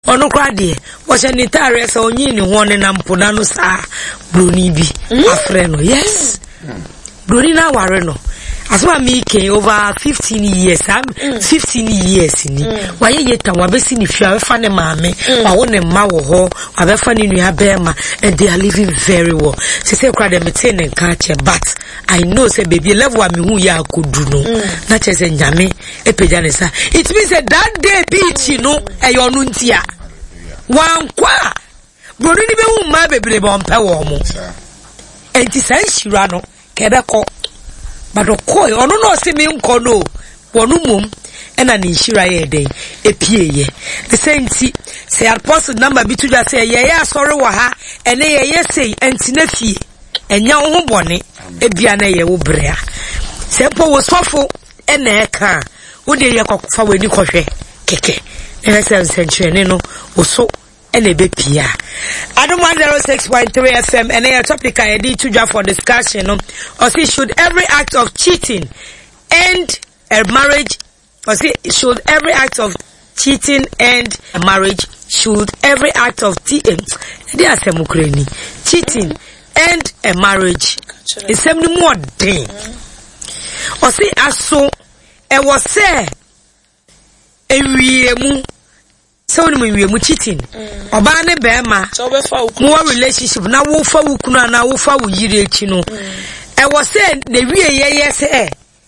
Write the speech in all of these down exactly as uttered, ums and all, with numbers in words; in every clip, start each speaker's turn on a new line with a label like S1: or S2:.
S1: Ono krade was an entire so only one and ampunano sa Bruni bi afreno. Yes. Bruni na wareno. As one me came over fifteen years, I'm fifteen years in it. Why yet I was seen if you have funny mammy, I want a mawo, I have funny in your bema, and they are living very well. She said, cried a maintain and catch a but I know, say, baby, love what me who ya could do no, not as a yame, a pejanesa. It means that that day beach, you know, a yonuntia. One qua. Brody, my baby, bomb power. And it says, Shirano, Quebec. But of course, ono no se me nko no wonu mum e na ne nhira ye den epie ye the same ti say apostle number bi to just say ye ye asori wo ha ene ye ye say enti na fie enya wo ho bone ebia na ye wo brea se po wo sofo e na e ka wo de ye kofa wani kohwe keke e say century no wo so ene be pia Adam one oh six point three F M and a topic I did to just for discussion no or see should every act of cheating end a marriage or see should every act of cheating end a marriage should every act of cheating they say mukreni cheating end a marriage it's something more thing or see aso e was say ewiemu so when we are cheating oba ne be ma more relationship na wo fa wo kunu na wo fa wo yire echi no e wo say na wie ye ye say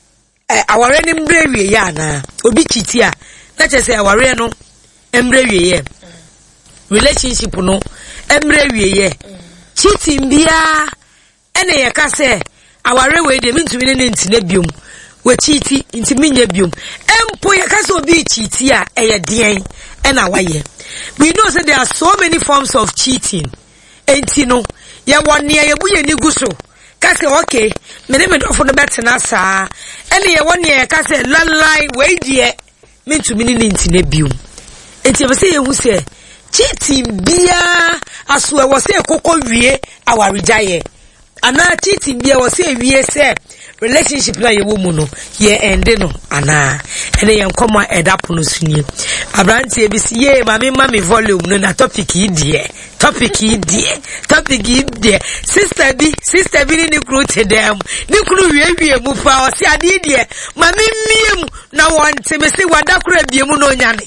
S1: eh aware ne mbre wie ye ana obi chiti a na che say aware no mbre wie ye relationship no mbre wie ye cheating bia ene ye ka say aware we de mintumi ne ntine biom we cheati ntimi nya biom empo ye ka say obi chiti a eye den and awaye. We know that there are so many forms of cheating. Entino, ya one year ya buye ni guso. Kase okay, me ne me do for the better na sa. Any ya one year kase la lie we die me to me ni ntine biom. Enti be say you say cheating bia aso e wo say kokko wie awarijaye. Ana cheating bia wo say wie say relationship na ye wo mu no ye ende no ana ene ye nkoma edapo no suni abrantie bi si ye ma me ma me volume no na topic yi die topic yi die topic yi die sister bi sister bi ni kru te dem ni kru wie wie mu pa o si ade die ma me miem na won te me si wada kru bie mu no nyane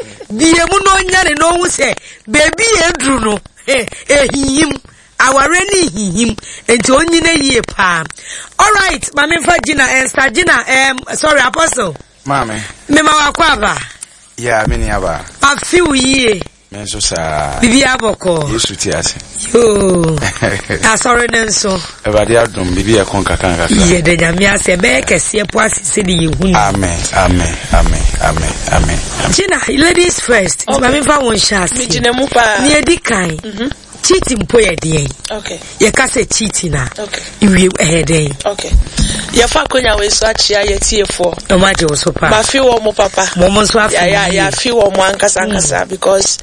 S1: bie mu no nyane no hu se baby edru no eh ehim aware ni hihim enti onyine yie pa. All right, mama fa Gina and Star Gina um sorry apostle mama me ma wakwaba
S2: yeah me ni aba
S1: I feel ye
S2: me so sa
S1: bibi aboko
S2: yesu ti ase
S1: yo ah sorry nenso
S2: e ba dia dum bibi e kon kaka kaka
S1: ye de nyame ase be kese po asese de yehunu
S2: amen amen amen amen amen
S1: Gina ladies first mama fa won shas
S3: me Gina mu pa
S1: ni edikan mhm cheating po ye dey
S3: okay
S1: ye ka say cheating na
S3: okay
S1: iwe eh dey
S3: okay ye fa konya we so achia ye tiefo
S1: no ma je so pa
S3: ma fi wo mo papa
S1: mo mo so afi
S3: ya ya fi wo mo ankasa ankasa because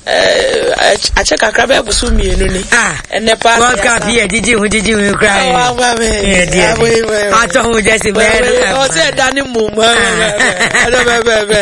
S3: eh a check akra be busu mienu ni
S1: ah
S3: ene pa
S1: what ka be jiji hu jiji hu cry
S3: ah wa me
S1: ah to hu just be
S3: o se dani mu mo ado be be be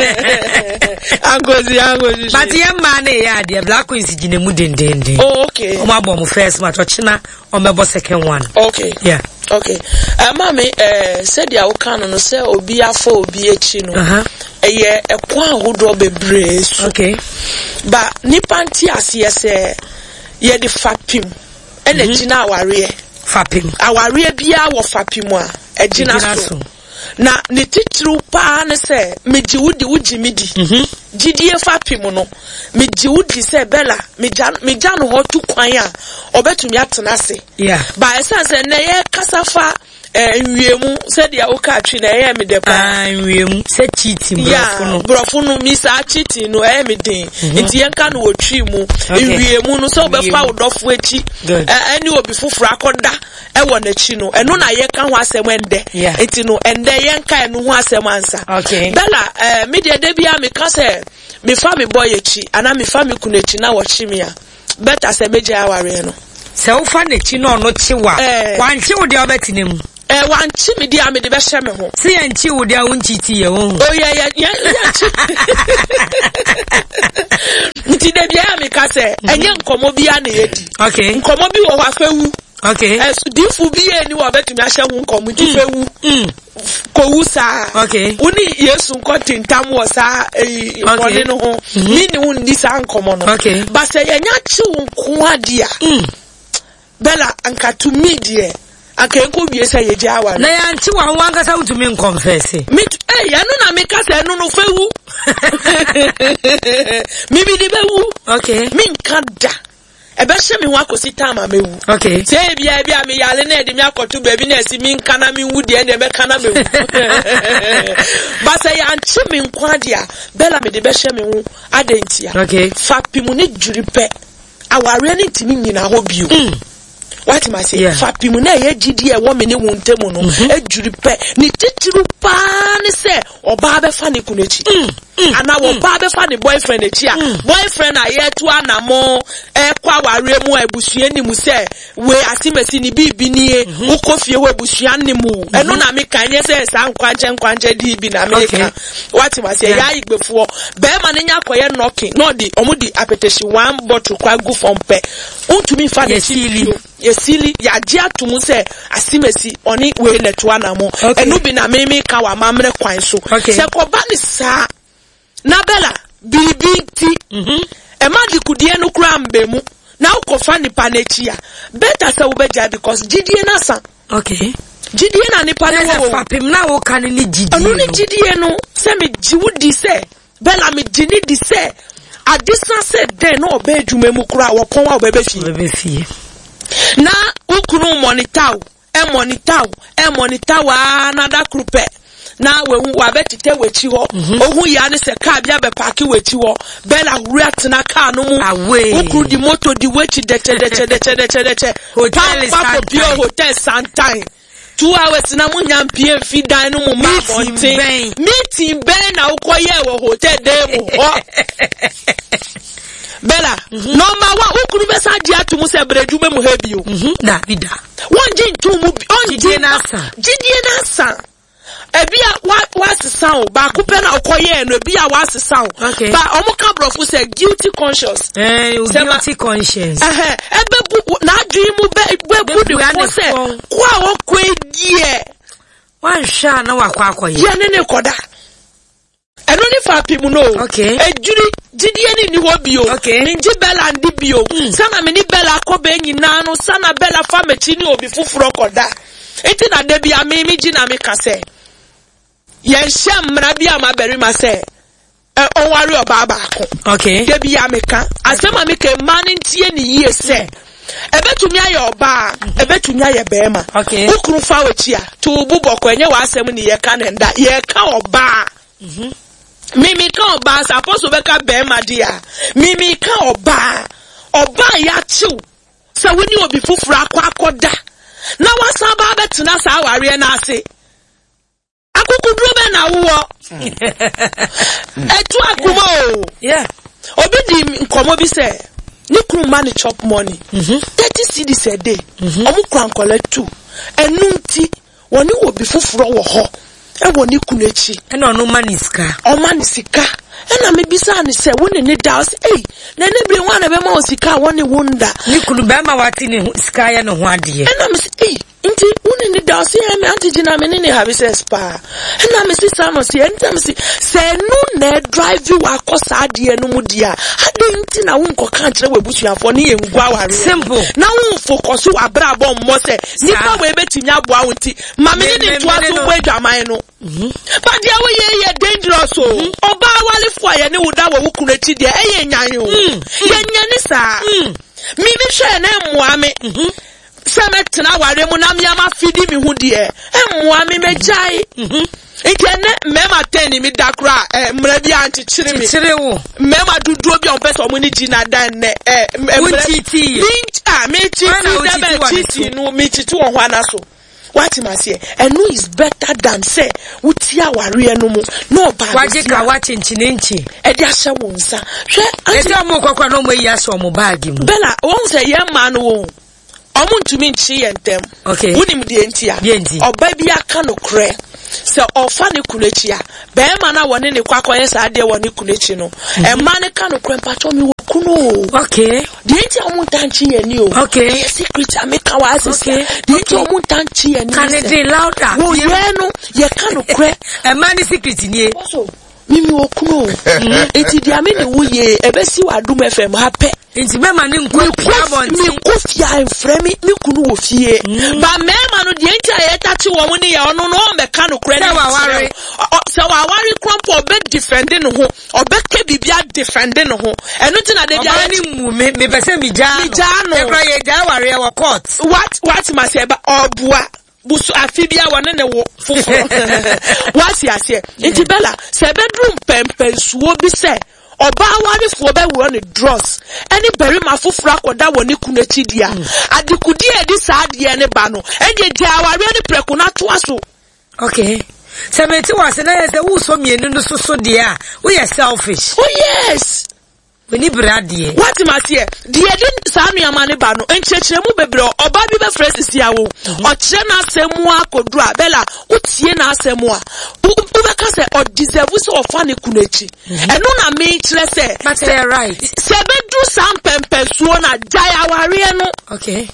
S3: angozi angozi
S1: but ye man ya de black queen si gine mu dendende
S3: oh okay
S1: o ma bo mo first match o china o me bo second one
S3: okay
S1: yeah
S3: okay uh, mama eh said ya ukano no say obi afọ obi echi no
S1: uh-huh
S3: eye ekwa ahodo bebre so
S1: okay
S3: ba nipa nti ase se ye de fapim ene gina aware
S1: fapim
S3: aware bia wo fapim a egina so na ne titru pa ne se meji wudi wuji midi mhm gidie fapim no meji wudi se bella meja meja no ho tu kwan a obetumi atena se
S1: yeah
S3: ba esense ne ye kasafa eh wiemu se dia wo ka twi na ye me de pa
S1: ah wiemu se cheating brofo no
S3: brofo no mi sa cheating no eh me den enti ye nka no wo twi mu wiemu no so be fa wo dofo echi eh ani obi fufura akoda e wo na chi no eno na ye ka ho asem ende enti no ende ye nka eno ho asem ansa
S1: okay
S3: bella eh me de de bia me ka se me fa me boy echi ana me fa me kunu echi na wo chi me a better se meje aware no
S1: se wo fa na chi no no chi wa wan chi wo de obetinem
S3: eh wan chi me dia me de be hye me ho
S1: se anchi wo dia won chiti ye wo
S3: oh yeah yeah yeah chi nti de bia me ka se enye nkomo bia na yedi
S1: okay
S3: nkomo bi wo afewu
S1: okay
S3: eh so difu bi eni wo betumi ahye hu nkomo ti fewu
S1: mm
S3: ko wusa
S1: okay
S3: uni yesu nko tintam wo sa eh woni no ho mi ni hu ndi sa nkomo no
S1: okay
S3: ba se yenya chi nko ade a
S1: mm
S3: bella anka to me die anka enko wie se ye jawa
S1: na ya nchi wa wanga sa utumi nkonfess
S3: me eh ya no na me ka se no no fewu mi bi di bewu
S1: okay
S3: mi nka da ebe hye me ho akosi time mewu
S1: okay
S3: say bia bia me yale na edi me akoto ba bi na esi mi nka na mi wu de na me kana mewu ba say ya nchi me nkwa de a bella me de be hye me ho adentia
S1: okay
S3: fa pimu ni juri pe aware ni timi nyina ho bio what am I say fa pimu na ye gidi e wo me ne wontemu no ejuri pe ni titiru pa ni se oba be fa ne kunechi ana wo ba be fa ne boyfriend echi a boyfriend a ye tu anamo e kwa ware mu abusua ni mu se we asimesi ni bibi ni e ukofie we abusua ni mu eno na me kan ye se sa nkwanche nkwanche di bi na me ka what am I say ya igbefo be ma ne nya koye knocking no di omudi apetition one bottle kwa go from pe untumi fa ne sili yesili ya dia tumu se asimesi oni we letu anamo enu bi na me me ka wa mamre kwan so se ko ba ni sa na bella bibi ti mhm e ma di kudie no kura mbemu na ukofa ni panechia better say we beja because gidie na san
S1: okay
S3: gidie na ni pane wo
S1: fapim na wo kan ni gidie
S3: anu ni gidie no se me jiwudi se bella me jini di se a distance se den no be adwuma mu kura wo pon wa bebe fie
S1: bebe fie
S3: na ukunu monitor e monitor e monitor wa another group na we wa betite wechi ho ohun ya ne se car bia be park wechi ho bella wreat na car no mu ukuru di motor di wechi de che de che de che de che de che hotel Santai hotel Santai two hours na mu nyam pie fi dan no mu ma bonte meeting ben na ukoye wo hotel dey mu ho bella no ma wa ukuru be sa di atumu se bredu be mu hebio
S1: da bida
S3: won jin tumu on
S1: jidie na sa
S3: jidie na sa ebia wa wasesa o ba kupe na okoye no ebia wasesa o ba omuka brofu say guilty conscious
S1: eh guilty conscience
S3: eh ebebu na adwi mu be bebu de ko say kwa wo kwedie
S1: wan sha na wakwa akoye
S3: ye ne ne koda eno ni fa pimu no
S1: okay
S3: ejuri jidie ni ni ho bio nji bella ndi bio sana me ni bella ko be nyina no sana bella fa mechi ni obi fufuro koda enti na de bia me mi gina me kase ye sham mra bia ma beri ma se e onware oba ba ko
S1: okay
S3: de bia me ka asema me ke man ntie ni yie se ebetumi aye oba ebetumi aye bema
S1: okay
S3: ukuru fa wachi a to buboko enye wa asem ni ye ka nda ye ka oba mhm mimi ka oba suppose be ka bema dia mimi ka oba oba ya chiu se woni obi fufura akwa akoda na wasa ba betina sa aware na ase akukudro be na wo etu akumo
S1: yeah
S3: obi di nkomo bi se ni kuru man chop money mhm thirty cedis a day omu kran collect two enunti woni obi fufuro wo ho e woni kunechi
S1: e no no maniska
S3: o manisika e na me bisa ni se woni ni daus eh na ne bre wan na be ma osika woni wunda
S1: ni kuru be ma wati ni sika ya no ho ade
S3: e na me eh nti woni ni daus e me antigena me ni have se spa e na me sisa no se enta me se se no na drive you akosa ade no mu dia ade nti na wo nko kan kire webusuafo ni ye ngwa ware
S1: simple
S3: na wo focus wa bra abo mo se nipa we betimi abo awo nti ma me ni to aso bo adwaman no but dia we ye ye dangerous o oba wale fo ye ni wuda wo kunechi dia e ye nyan o ye nyan ni sa mi mi hwe na emmoa me sama tena ware mu na me ama fidi mi hu de emmoa me mejai ikene mema teni mi dakra eh mra bi anti chire mi
S1: chire wo
S3: mema duduo bi on person mu ni gina dan ne eh
S1: titi
S3: ah me titi da titi no me titi won ho anaso what ma say enu is better than say utia ware no mu no ba
S1: waje ka wa chinchine nchi
S3: e di ahye wo nsa hwe
S1: anti e mo kwakwa no mo yi aso mo bag mu
S3: bella won say ye ma no wo omuntu min chi yentem
S1: okay
S3: wunim de entia oba bi aka no kre se ofa ne kunechi a be ma na woni ne kwakoye sa de woni kunechi no e ma ne ka no kre mpacho mi wo kuno
S1: okay
S3: de entia omuntu anchi ye ni o
S1: okay
S3: secret ameka wa asese de entia omuntu anchi ye ni
S1: can it be louder
S3: wo ye no ye ka no kre
S1: e ma ne secret ni e
S3: mimi okuno enti dia me ne wuye ebesi wa Adum F M hape
S1: enti me ma ne nkwa kwa
S3: mi kofia enfremi mi kunu wo fie ba me ma no de enti ayeta che wo mu ne ye ono no o meka no kra
S1: se wa ware
S3: se wa ware krompo obe defending no ho obe ke bibia defending no ho eno ti na de dia
S1: ni mu me me pese mi ja
S3: mi ja no
S1: e kra ye ja ware e wo court
S3: what what ma se ba obua busu afibia wone ne wo foforo wasi ase enti bella se bedroom pempensuo bi se oba wari fo be wuro ne dross any beri ma foforo akoda woni kunachi dia adikudi edi saade ne ba no eje je aware ne preku na to aso
S1: okay se me ti wase na ye se wo so mienu no so so dia we are selfish
S3: oh yes
S1: we ni brade
S3: what ma se dia din sa anu amane ba no enchechire mu bebre oba bi be phrases ya wo o kire na asemu akodu a bella utie na asemu a u be ka se o deserve so ofa ne kunachi eno na me kire se
S1: but they are right
S3: se bedu sam pempensuo na jaya ware no
S1: okay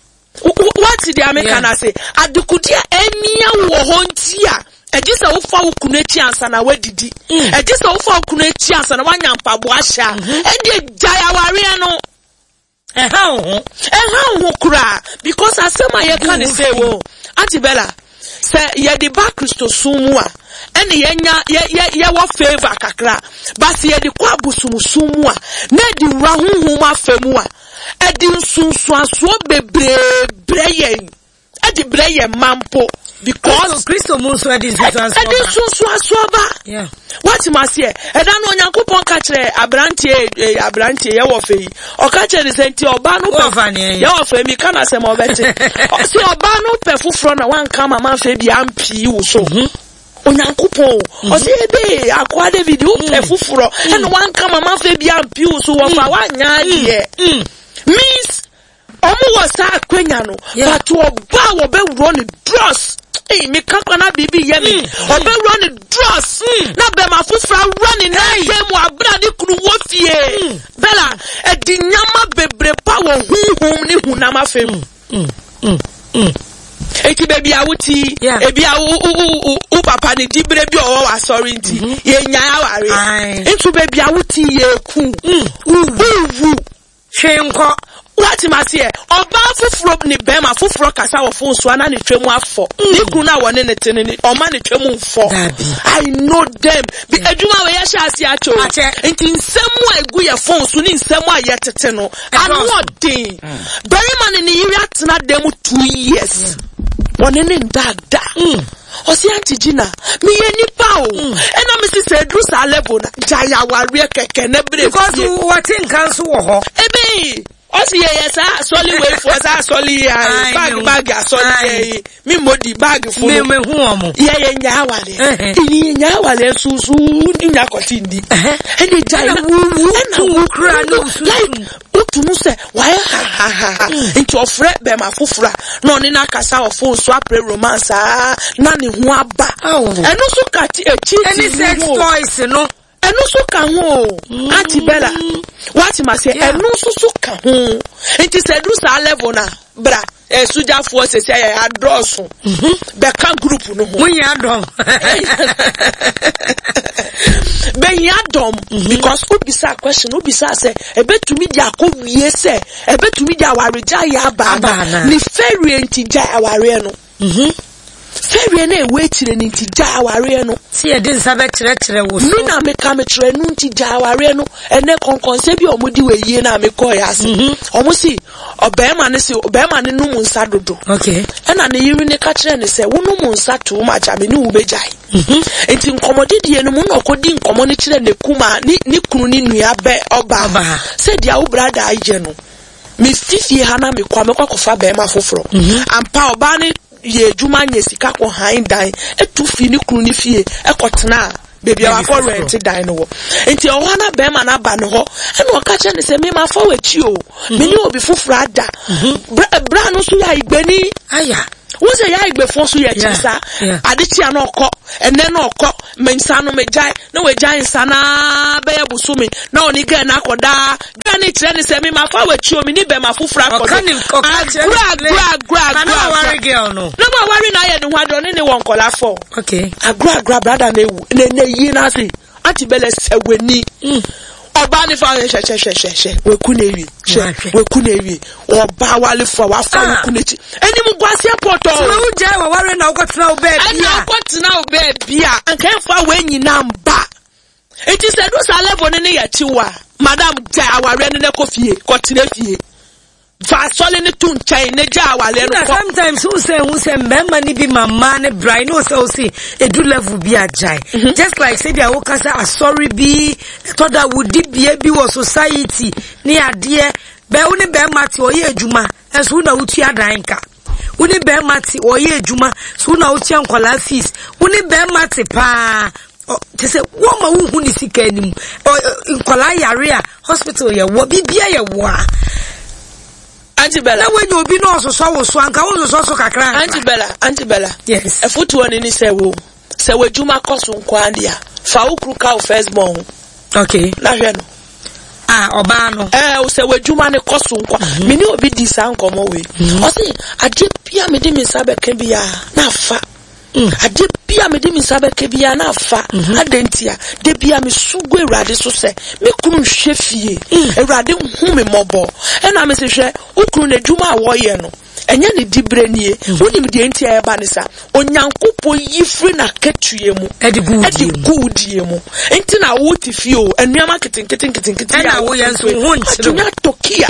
S3: what did the American say adikudia emia wo hontia ejisa wo fa ukunechi ansa na wadidi ejisa wo fa ukunechi ansa na wanya mpabo ahya ende jaya ware no eh ha ho eh ha ho kura because asema ye kan say wo Antibella say ye the back Christo sumu a ene ye nya ye ye wo favor kakra but ye the kwa busumu sumu a na di wura honhom afemu a edi nsunsu aso bebre yen edi breyen mampo because
S1: Christo munso edi nsunsu aso
S3: edi nsunsu aso ba
S1: yeah
S3: what must here eda no Onyankopon ka kire abrantie abrantie ye wo fe o ka kire senti oba no pe ye wo fe mi kana se mo beti so oba no pe fufuro na wan ka mama fe bi ampi wo so Onyankopon o se ebe akwa David wo pe fufuro eno wan ka mama fe bi ampi wo so wo fa wanya ye means omo was a kwenya no but oba wo be run dross eh me kanka na bibi ye me oba run dross na be ma fufra run na ye mu abra ni kunu wo fie bella e di nyama bebre pa wo hunhum ni hunama fem mm mm eti baby awuti ebi awu u papa ni dibre bi owo wa sorry nti ye nya aware enti baby awuti ye ku u Shenko what ma se oba fufuro ni be ma fufuro kasa wo fon so ana ni twemu afọ ni kunu na woni ne tene ni o ma ni twemu mfo I know them bi adwuma we ya sha ase acho enti nsemu egu ye fon so ni nsemu aye tete no anu odin beri man ni yiri atena dem two years woni ni dada osi anti Gina mi ye nipa o ena mi si se dru sa level na jaya ware keke na bre
S1: because what in cancel wo ho
S3: ebe osi ye yes a solid way for sa solid bag bag a solid mi modi bag full
S1: me me hu omo
S3: ye ye nya wale ni nya wale susu ni nya kotindi ene jaya wu ena wu kra no like utumu se why ha ha into ofre be ma fufura no ni na kasa ofo so apre romance ah na ni hu aba enu so ka ti echi
S1: any sex toys no
S3: enu so ka ho Antibella what ma say enu so so ka ho enti se do sa level na bra e suja fo se se ya adroso be ka group no ho
S1: mun ya dom
S3: be ya dom because obisa question obisa say e betumi dia ko wie say e betumi dia wareja ya ba ni fairy enti ja aware no mhm fairy na e wetire ni enti ja aware no
S1: ti e din sabe kire kire wo so
S3: mi na me ka me kire nu enti ja aware no ene konkonse bi omudi we yie na me ko ya se omo si obema ne si obema ne nu munsa dodo
S1: okay
S3: ena ne yiri ne ka kire ne se wo nu munsa to ma cha me ni wo bejai mhm enti nkomodi die no mu na okodi nkomo ne kire ne kuma ni ni kunu ni nua be oba se dia wo brada aje no me fifie ha na me kwa me kwa kofa be ma foforo ampa oba ne ye juma nye sika ko han dan etu fi ni kunu ni fie ekotena baby I for rent dan no enti o ha na be ma na ba no ho e no ka che ne se me ma fa wachi o me ni obi fufura da bra no so ya igbeni
S1: aya
S3: wọ́n ṣe ya ìgbẹ́ fún so yẹ kí sa adéchi àná ọkọ ẹ̀nẹ́ náà ọkọ mẹ́nsa no mẹ́já na wẹ́já nsa náà bẹ́yẹ bùsùnmi náà òní gẹ́ẹ̀ náà kọ̀dá gẹ́ẹ̀ ní ìkyerẹ́ ní sẹ́mi máa fọ́ àwẹ̀kí omi níbẹ̀ máa fúnfura kọ̀dọ̀ agura agura agura agura
S1: náà wárí gẹ́ẹ̀ no
S3: náà wọ́n wárí náà yẹ ní wọn adọ́ ní ni wọ́n kọ̀lá fọ́ agura agura brada náà ewu ní yí náà sí àti bẹ́lẹ̀ sẹ́wẹ̀ ní ọba ni fa hwehwehwehwehwe weku na ewie weku na ewie ọba wale fa wa fa weku na chi enim gwase poto so wo je wa ware na okotena wo baa bia na okotena wo baa bia anka fa we nyina mba enti se do sa level ne ya chiwa madam ja aware ne kofie kotena fie va sole ne tun chai ne ja awale no
S1: sometimes who say who say member ni bi mama ne brai no say o say edu level bi ajai just like say dia wo kasa asori bi to da wudi bia bi wo society ni ade be wo ne be mate oye adwuma enso na wutu adan ka wo ne be mate oye adwuma so na wutu ankola fees wo ne be mate pa te say wo ma wo hu ni sika anim nkola yare a hospital ye wo bibia ye wo a Auntie Bella. When you be no so so so anka wo so so kakra.
S3: Auntie Bella, Auntie Bella.
S1: Yes.
S3: E foot one ni se wo. Se we juma koso nkwa ndia. Fa ukru ka first born.
S1: Okay.
S3: Na hwe no.
S1: Ah, oba no.
S3: Eh, o se we juma ne koso nkwa. Me ni obi di sa nkomo we. O se ade bia me di me sabe ka bia na fa. Ade bia me di me sabe ka bia na fa. Adentia, de bia me sugu Ewurade so se me kunu hwe fie. Ewurade hu me mobo. E na me se hwe ukru na dwuma a wo ye no. Enya ne dibre nie. Wonim de entia e ba ne sa. Onyankopon yifri na ketue mu.
S1: Edi
S3: gudie mu. Enti na wo ti fie o. Enuama ketinketen ketinketen
S1: ya wo ye nso hu ntiro.
S3: Tunya tokia.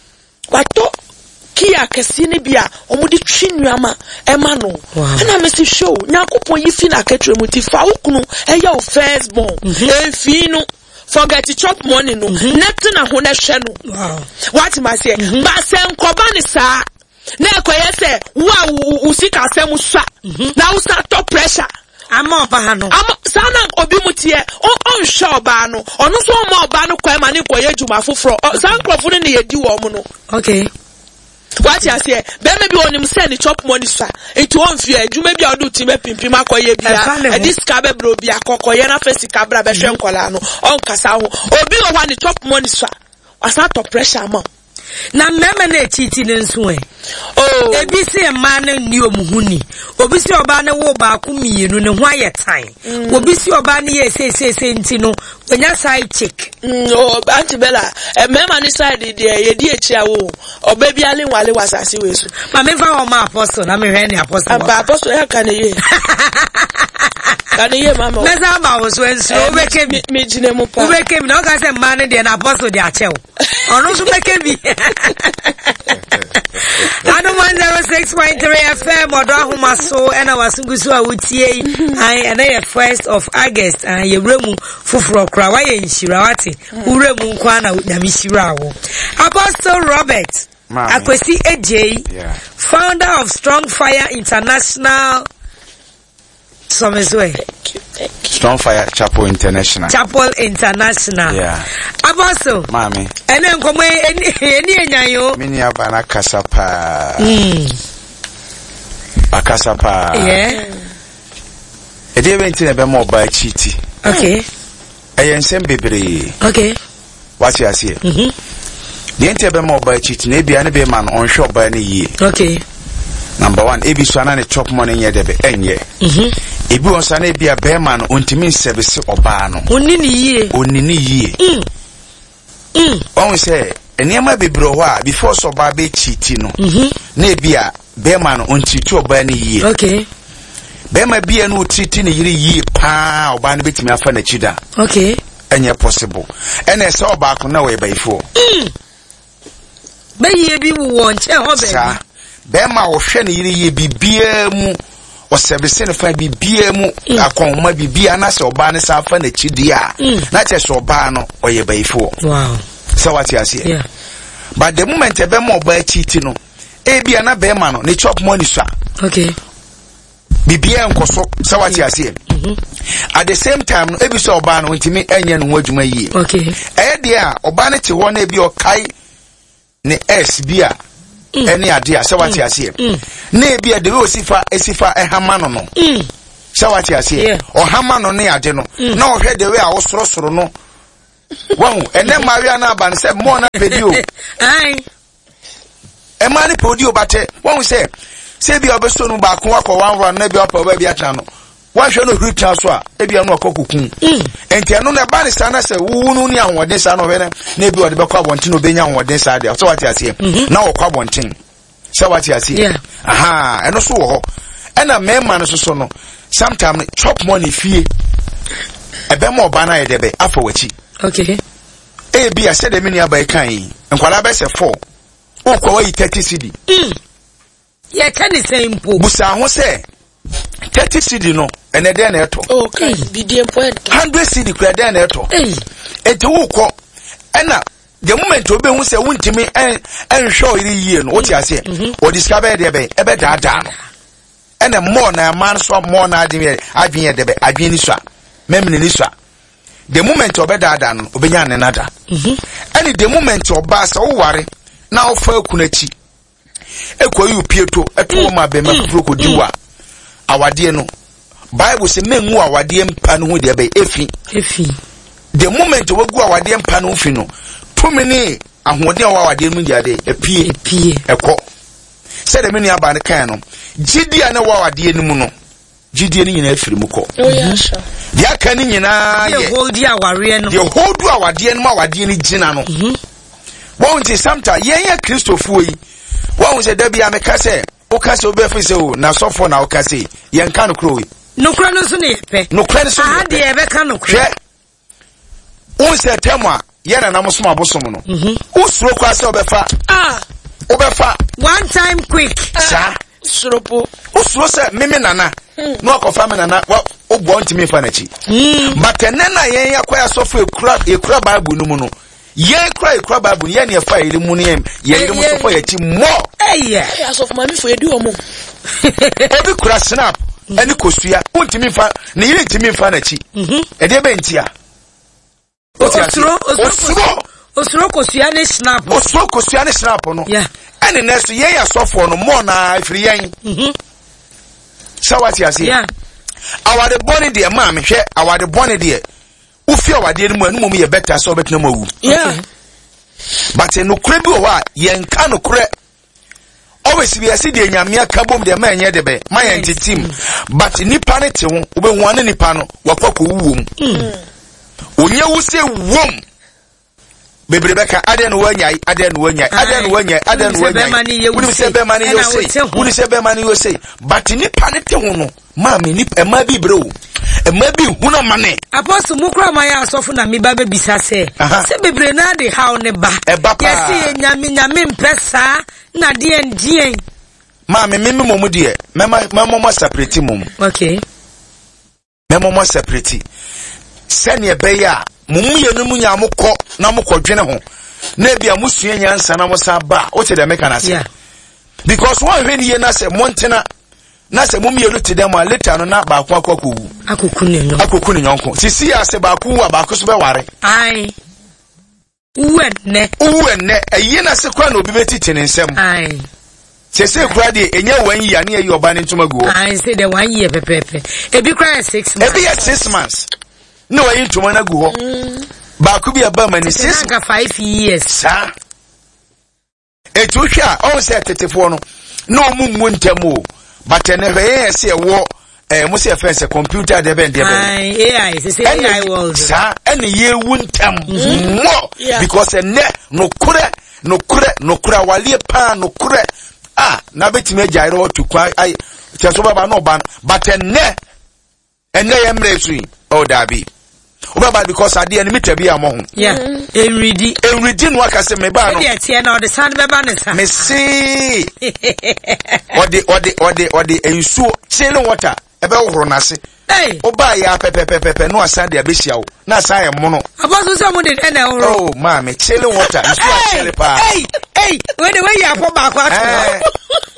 S3: Wato kia kesi ne bia omudi twinnuama ema no na me se show Nyankopon yifi na ketue mu ti fa ukunu eya o first born enfi no forget to chop money no nothing na ho na hwe no what ma say ba se nkoba ni sa na ekoye se wa usika asem swa na usa top pressure
S1: ama oba ha no
S3: ama sana obi mutie on on show ba no onu so ma oba no kwa ma ni koye juma foforo san krofo ne yedi wo mu no
S1: okay.
S3: What you say? Be maybe on him send chop money sir. It won't fear. You maybe I'll do team pimpim akoye bia. E this cabe bro bia kokoye na face cabra be hwe nkola no. On kasa ho. Obi o wa ni chop money sir. Asa top pressure ma.
S1: Na mema na chiti ne nso e.
S3: Oh,
S1: ebi se ma na ni omuhuni. Obi se oba na wo ba ku mienu ne ho aye tan. Obi se oba na ye se se se nti no onya side chick.
S3: Oh, Auntie Bella, e mema ni side dey ye di echi awo. Oba bi ale wale wasase wesu.
S1: Ma me fa o ma apostle na me hwe ni apostle.
S3: Aba apostle ya kan ye. Kan ye mama.
S1: Me sa ba wo so enso obeke bi
S3: me jine mu pa.
S1: Obeke bi na o ka se ma na dey na apostle dey achew. Ono so beke bi. Anu one oh six point three F M odo ahoma so ena wasungusu a wutie ai ena ye first of August an ye wremu fufuro kra wa ye nhira wate wremu nkwa na nyamishira wo Apostle Robert Akwesi Ejei, founder of Strong Fire International. Somezwe.
S2: Strong Fire Chapel International.
S1: Chapel International.
S2: Yeah.
S1: Apostle.
S2: Mami.
S1: Ene nkomo eni eni enyanyo.
S2: Mini abana kasapa.
S1: Mm.
S2: Akasapa.
S1: Yeah.
S2: Ede event na be mo ba chiti.
S1: Okay.
S2: Ayensem bebre.
S1: Okay.
S2: What you say?
S1: Mhm.
S2: The ente be mo ba chiti na bia na be man on shop ba na yie.
S1: Okay.
S2: Number one, ebi so na ne chop money nye debe enye. Mhm. Ebi on sa na bia be man ontimi service oba no.
S1: Onni ni yie.
S2: Onni ni yie.
S1: Mm. Mm.
S2: On say enema bebro ho a before so ba be chiti no. Mhm. Na bia be man ontiti oba na yie.
S1: Okay.
S2: Be ma bia no titi ne yire yie pa oba na betimi afa na chida.
S1: Okay.
S2: Enye possible. Ene se oba ko na we ba ifo.
S1: Mm. Be yie bi wo nche ho be.
S2: Bema wo hwe ne yire ye bibia mu o service ne fa bibia mu akonma bibia na se oba ne sa fa na chidi a na che so oba no oye baifo.
S1: Wow.
S2: So what you say?
S1: Yeah.
S2: But the moment e be mo oba chiti no e bia na bema no ne chop money so.
S1: Okay.
S2: bibia enkoso se wati ase at the same time no ebi so oba no ntimi enye no adwuma yie
S1: okay
S2: eh dia oba ne te ho na ebi okai ne s bia ene ade a se wati ase na ebi ade we osifa esifa ehama no no se wati ase o hama no ne ade no na o hwe de we a wo soro soro no wahu ene maria na aba ne se mo na pedio
S1: ai
S2: e ma ne pedio bate wahu se se bi obeso no ba ko akọ one run na bi opa ba bi atra no wa hwe no hwita so a e bi anu akokukun enti anu na ba ne sa na se wu nu ni anwode sa no we na na bi ode be kwa bontin obenya anwode sa de so wati ase na wo kwa bontin se wati ase aha eno so wo ho ena mema no so so no sometimes chop money fie ebe mo ba na ye debe afa wachi
S1: okay
S2: e bi a se de mini abai kan enkwala be se four o kwa wa thirty cedi
S1: ye can the same po
S2: busa ho se thirty cedi no ene de na eto
S3: okay bidie po
S2: one hundred cedi kura de na eto
S1: eh
S2: enti wo kọ ena the moment obe hu se wuntimi en en show iri yie no what you say o discover de be ebe da da no ena more na man so more na adwen adwen de be adwen ni so a memne ni so a the moment obe da da no obenya ne nada mhm eni the moment oba sa wo ware na ofa akunachi ekoyi upieto eto ma be ma furo diwa awade no bible say mengu awade mpa no hu de be efi
S1: efi
S2: the moment wagu awade mpa no fi no to me ni ahode awade mu dia de epie
S1: epie
S2: ekọ se de me ni aba ne kan no gidia na awade ni mu no gidie ni nyina afiri mu kọ
S3: oh yeah sure
S2: dia kan ni nyina
S1: ye hold dia aware no
S2: ye hold awade ni ma awade ni gina no mhm won ti samta yen ya kristofo yi won se da bia me ka se o ka se obefi se o na sofo na o ka se yen kan kro yi
S1: no kro no so ne pe
S2: no kro no so
S1: ah de e be kan no kro
S2: won se tema yen na namosom abosom no mhm usuro kwa se obefa
S3: ah
S2: obefa
S1: one time quick
S2: sa
S3: suropo
S2: usuro se meme nana no akofa me nana o gbo ntimi fa na chi but enena yen ya kwa sofo ekura ekura bible no mu no ye cry cry bible ye ne fa ile mu ne ye ile mu so fa ye ti mo
S1: eh yeah
S3: as of mami for edu omo
S2: obi kura snap ani kosua untimi fa ne ile ntimi fa na chi mhm e de be ntia
S1: osuro osuro osuro kosua ne snap
S2: osuro kosua ne snap no
S1: yeah
S2: ani neso ye ya sofo no mo na afiri yen mhm sawati ase
S1: yeah
S2: awade boni de ma me hwe awade boni de ufi awade ni mu anu mu ye better so betina mawu
S3: yeah
S2: but no kure bi o wa ye nka no kure always be asi de nyame aka bom de ma enye de be ma ye ntitim but nipa ne te ho obe hu ane nipa no wakoko wuwom onye wuse wom bebrebe ade no wanyai ade no wanyai ade no wanyai ade no wanyai wuni se be mani yo say wuni se be mani yo say but nipa ne te ho no ma me nipa ma bi bro e ma bi hu na mane
S1: apostle mukra ma ya asofo na me ba be bisa se se bebre na de how ne ba yesi nyame nyame mpesa na de ndien
S2: ma me me mo mu de me ma mo mo separate mum
S1: okay
S2: me mo mo separate se ne be ya mumu ye no munya mokọ na mokọ dwene ho na bia musua nyansa na mosa ba o te de meka na se because one hwe ni ye na se montena na se mumu ye lu te dem a later no na ba kwa akwaku
S1: akuku ne no
S2: akuku ne nyonko sisi ya se ba ku wa ba ku so be ware
S1: ai uwenne
S2: uwenne ayi na se kwa na obi betiti ne nsem
S1: ai
S2: se se kura de enye wan yi ane ayi oba ne ntoma guo
S1: ai se de wan yi pepepe ebi kura six months
S2: ebi ya six months no way into mana gu ho ba ku bi aba mani six
S1: ka five years
S2: sa etu hwa on se tetefo no no mu mu ntamo but ne hwe ye se wo eh mo se fence computer de ben de ben
S1: ai ai se se ai world
S2: sa ene ye wu ntam mo because ne no kure no kure no kure wale pa no kure ah na betime jairo to kwa ai teso baba no ban but ne ene ye mresu o dabi Obaba because I didn't meet a be among.
S1: Yeah, enridi.
S2: Enridi no aka se me ba no.
S1: Yes, yeah, no the sound beba ne sa.
S2: Me see. Or the or the or the or the ensu chilling water. Ebe ohoro na se.
S1: Hey.
S2: Oba ya pepe pepe pepe no asan de abehia wo. Na asan ye mo no.
S1: Abaso se mo de na ohoro.
S2: Oh, ma me chilling water. Nsu a chile pa.
S1: Hey, hey, when the way you pop back what.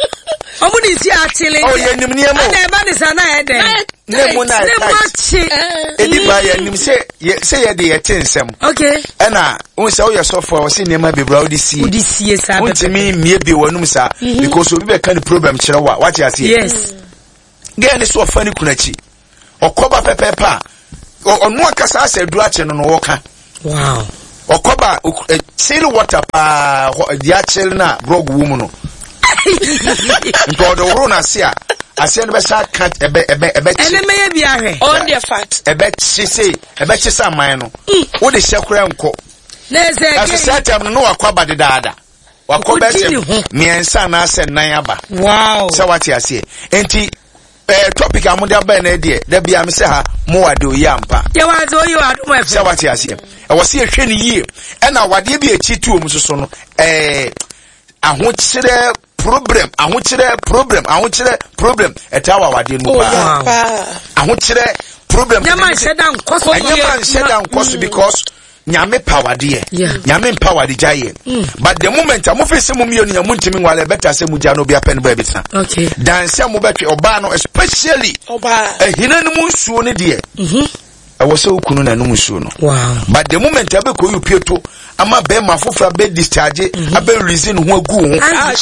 S1: Omuni si atile.
S2: Oh ye nim niam.
S1: Na eba ni sana e den.
S2: Ne mu na
S1: ne machi.
S2: Edi ba ye nim se se ye de ye tensem.
S1: Okay.
S2: Ena won se wo ye so for wo se niam bebra wo di sie.
S1: Wo di sie sa.
S2: Won timi mie bi wonum sa because obi be kan problem kire wa. What you say?
S1: Yes.
S2: Ge ni so fa ni kunachi. Okoba pepepa. Onu akasa ase du ache no no wo ka.
S1: Wow.
S2: Okoba chill water pa dia chill na brog woman no. Nko do ro na se a ase no be sa cat ebe ebe ebe chi.
S1: Ene me bi ahwe.
S3: On the fat.
S2: Ebe chi se ebe chi sa man no. Wo de hyekura nko.
S1: Na eze ge.
S2: Ase satam no wakoba de daada. Wakoba se miensa na ase nan aba.
S1: Wow.
S2: Se wati ase. Enti eh topic amude aba na de da bia me se ha mo wade oyampa.
S1: Ye wade oyampa mo efe.
S2: Se wati ase. E wo se ehwe ni yie. E na wade bi echi tu omu so no eh ahokyere problem ahokyere problem ahokyere problem etawa wade no ba ahokyere problem
S1: nyama shedan koso
S2: nyama shedan koso because nyame power de nyame power de jaye but the moment am ofese mu miyo nyam ntimi nwale better say mu ja no bia pen ba ebita
S1: okay
S2: dan say mu betwe oba no especially
S3: oba
S2: ehina no mu nsuo ne de mhm I was so kunu na no mu nsuo no
S1: wow
S2: but the moment abe ko yu pieto ama be mafofra be discharge abe reason ho agu ho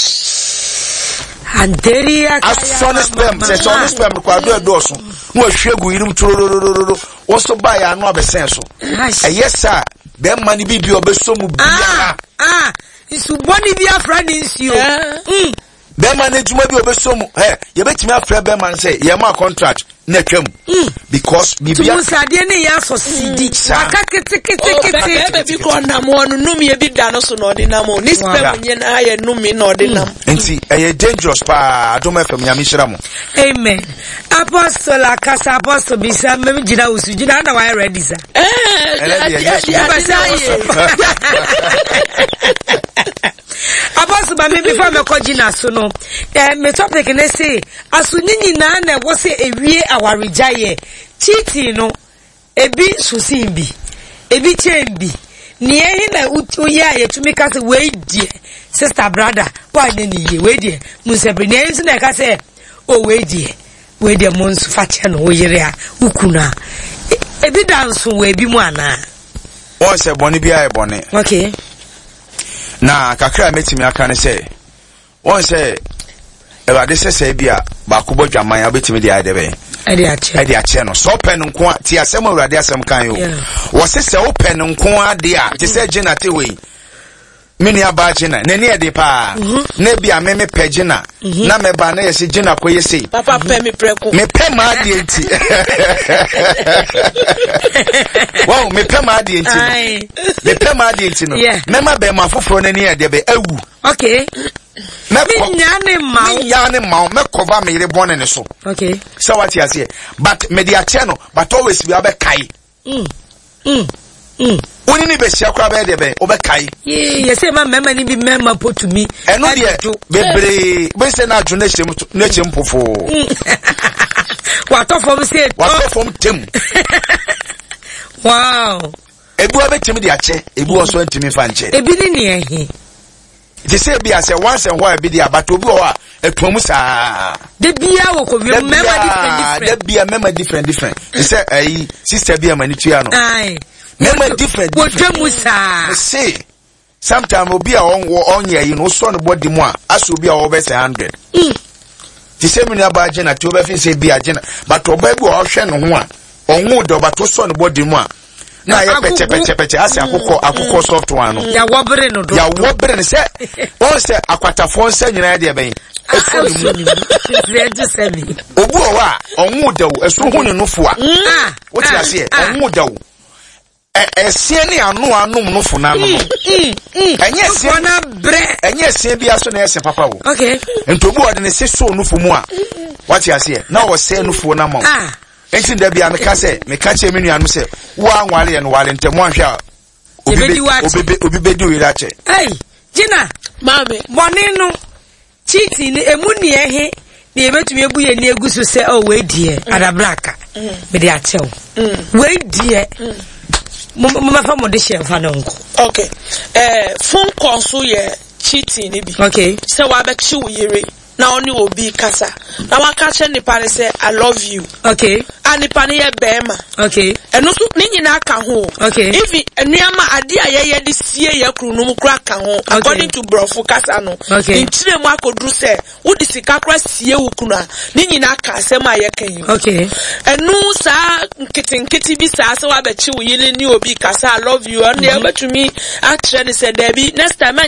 S1: Anteria
S2: as honest them say honest them kwa do do so no ahwegu yirum tororororo wo so ba ya no abesen so eh yes sir be man bi bi obeso mu bia
S1: ah isu boni bi afra ni nsio mm
S2: be man ntuma bi obeso mu eh ye betimi afra be man say ye ma contract na twam because bibia
S1: tu sade ne ya so sidi aka kete kete kete
S3: be bi ko na mo no num ye bi da no so no de na mo ni spam nye na aye num no de nam
S2: enti eh dangerous pa adom fm nyame hira mo
S1: amen apostle akasa apostle bisa me gina usu gina na wa ready sir
S3: eh
S1: apostle ba me before me ko gina so no eh me topic ne say asu nyinyi na na wo say ewie awarijaye cheating no ebi susin bi ebi chembi ni ehi na uye ayetumi ka say we die sister brother why na ni ye we die musebre ni ensi na ka say o we die we die monsu fache no wo yire a ukuna ebi danso we bi mu ana
S2: won se boni bi aye boni
S1: okay
S2: na kakra metimi aka ne say won se Ewade sese bia ba ko bodwaman abetimi de adebe
S1: ade ache
S2: ade ache no so pen nko ti asem awurade asem kan yo wo sese wo pen nko ade a ti se gina te we mini aba gina na ni ade pa na bia me me pe gina na me ba na yesi gina ko yesi
S3: papa pe mi preko
S2: me pe ma ade enti wow me pe ma ade enti me pe ma ade enti no me ma be ma foforo na ni ade be awu
S1: okay
S2: me
S1: nyane ma
S2: nyane ma me cover me rebon ne so
S1: okay
S2: so what you say but media channel but always be abe kai
S1: mm mm mm
S2: oni ni be sia kwa be de be obe kai
S1: ye ye say ma mema ni bi mema potumi
S2: eno de bebre be say na adwo na chem na chem pofo
S1: what of say
S2: what from tem
S1: wow
S2: ebu abe tem de ache ebu oso ntimi fa nche
S1: ebi ni ne ehi
S2: they say be as a once and why be there but obi o a etuom sa
S1: de bia wo ko we member different different
S2: de bia member different different they say eh sister bia mani tua no
S1: ai
S2: member different
S1: wo twam sa
S2: say sometimes obi a on onye yi no so no body mu a aso obi a wo be say one hundred mm they say me na ba agena to be fi say bia agena but oba bi o hwe no ho a onwo do but so no body mu a na ya peche peche peche ase akukọ akukọ software no
S1: ya wobere no do
S2: ya wobere ne se won se akwatafo nse nyina de ben efo ni
S1: ready semi
S2: obu o wa onwu daw esu hu ni nufo a ah what you say onwu daw eh esie ni anu anum nufo na no enye esie
S1: na bre
S2: enye esie bia so na ese papa wo
S1: okay
S2: ntobu o de ne se so nufo mu a what you say na wo se nufo na mo
S1: ah
S2: enti da bia me ka se me ka che me nuanu se wo anwale ye no wale ntemu anhwa obi obi obi bedi we ra che
S1: hey Gina
S3: mame
S1: boni no cheating emu ni ehe na ebetumi ebu ye ni egusu se o we die adabraka me de achew we die mo ma fa mo de she fa no nko
S3: okay eh phone call so ye cheating ni bi
S1: okay
S3: se wa be chi wo yire na oni obi kasa na waka che nipa ne say I love you
S1: okay
S3: and nipa ne ye bema
S1: okay
S3: eno so ni nyina ka ho
S1: okay
S3: even enuama ade a ye ye de sie ye kru no mu kra ka ho according to brofo kasa no
S1: okay
S3: ntire mu akodru say wo di sika kra sie wo kunu a ni nyina ka asem a ye kan yi
S1: okay
S3: enu sa nkitinkiti bi sa se wa be chi wo yele ni obi kasa I love you and e betumi a tre ne say there be next time